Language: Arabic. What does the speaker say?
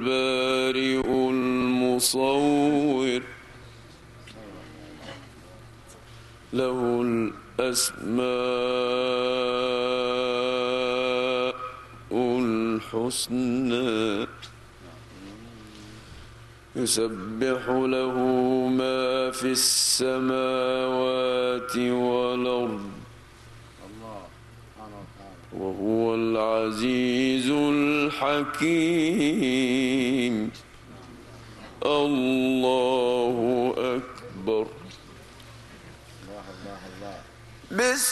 البارئ المصور له الأسماء الحسنى يسبح له ما في السماوات والأرض وهو العزيز الحكيم. الله أكبر.